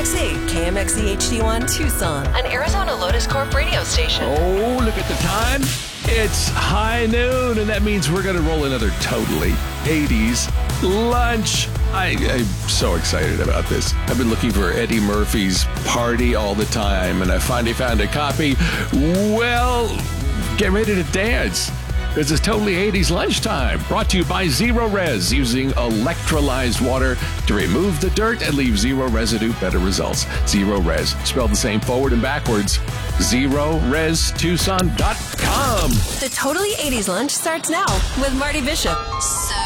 KMXE, KMXE HD1 Tucson, an Arizona Lotus Corp radio station. Oh, look at the time. It's high noon, and that means we're going to roll another totally 80s lunch. I'm so excited about this. I've been looking for Eddie Murphy's Party all the time, and I finally found a copy. Well, get ready to dance. This is Totally 80s Lunchtime, brought to you by Zero Res, using electrolyzed water to remove the dirt and leave zero residue, better results. Zero Res, spelled the same forward and backwards. ZeroResTucson.com. The Totally 80s Lunch starts now with Marty Bishop. So